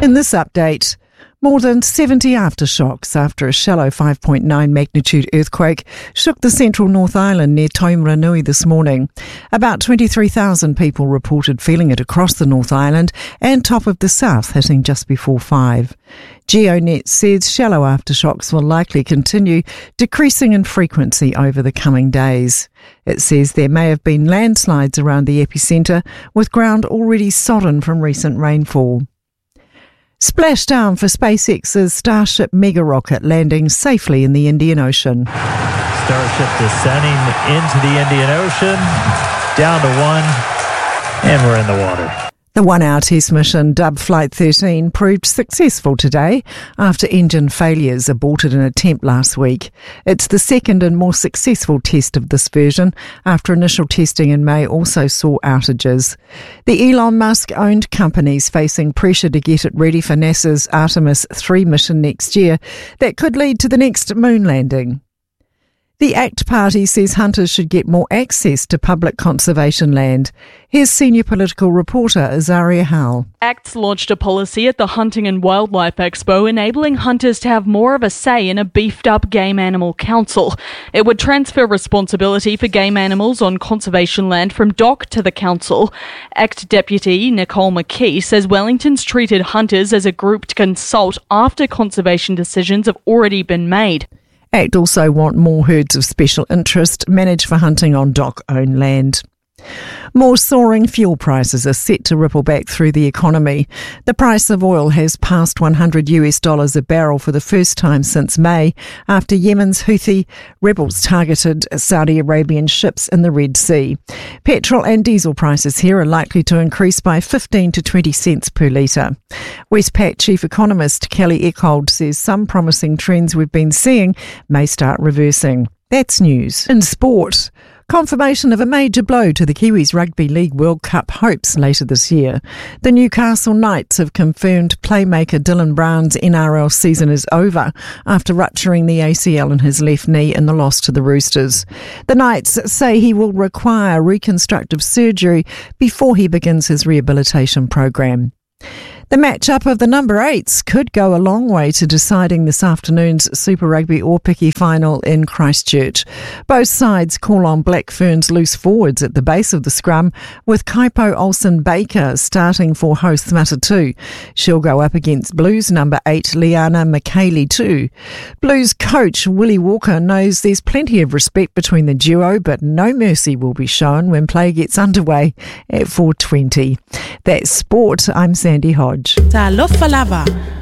In this update, more than 70 aftershocks after a shallow 5.9 magnitude earthquake shook the central North Island near Taumaranui this morning. About 23,000 people reported feeling it across the North Island and top of the south hitting just before 5. GeoNet says shallow aftershocks will likely continue, decreasing in frequency over the coming days. It says there may have been landslides around the epicentre, with ground already sodden from recent rainfall. Splashdown for SpaceX's Starship mega rocket landing safely in the Indian Ocean. Starship descending into the Indian Ocean, down to 1, and we're in the water. The one-hour test mission, dubbed Flight 13, proved successful today after engine failures aborted an attempt last week. It's the second and more successful test of this version, after initial testing in May also saw outages. The Elon Musk-owned company's facing pressure to get it ready for NASA's Artemis 3 mission next year that could lead to the next moon landing. The ACT Party says hunters should get more access to public conservation land. Here's senior political reporter Azaria Howell. ACT launched a policy at the Hunting and Wildlife Expo enabling hunters to have more of a say in a beefed-up Game Animal Council. It would transfer responsibility for game animals on conservation land from DOC to the council. ACT Deputy Nicole McKee says Wellington's treated hunters as a group to consult after conservation decisions have already been made. ACT also want more herds of special interest managed for hunting on DOC-owned land. More soaring fuel prices are set to ripple back through the economy. The price of oil has passed $100 a barrel for the first time since May, after Yemen's Houthi rebels targeted Saudi Arabian ships in the Red Sea. Petrol and diesel prices here are likely to increase by 15 to 20 cents per litre. Westpac chief economist Kelly Eckhold says some promising trends we've been seeing may start reversing. That's news. In sport, confirmation of a major blow to the Kiwis Rugby League World Cup hopes later this year. The Newcastle Knights have confirmed playmaker Dylan Brown's NRL season is over after rupturing the ACL in his left knee in the loss to the Roosters. The Knights say he will require reconstructive surgery before he begins his rehabilitation program. The matchup of the number 8s could go a long way to deciding this afternoon's Super Rugby Aupiki final in Christchurch. Both sides call on Black Ferns loose forwards at the base of the scrum, with Kaipo Olsen-Baker starting for hosts Matatu. She'll go up against Blues number 8 Liana McKaylee too. Blues coach Willie Walker knows there's plenty of respect between the duo, but no mercy will be shown when play gets underway at 4:20. That's sport. I'm Sandy Hodge. Talofa lava.